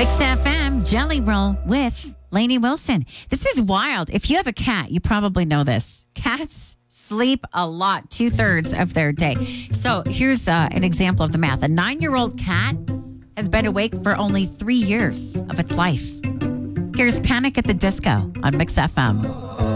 Mix FM Jelly Roll with Lainey Wilson. This is wild. If you have a cat, you probably know this. Cats sleep a lot, 2/3 of their day. So here's an example of the math. A 9-year-old cat has been awake for only 3 years of its life. Here's Panic at the Disco on Mix FM.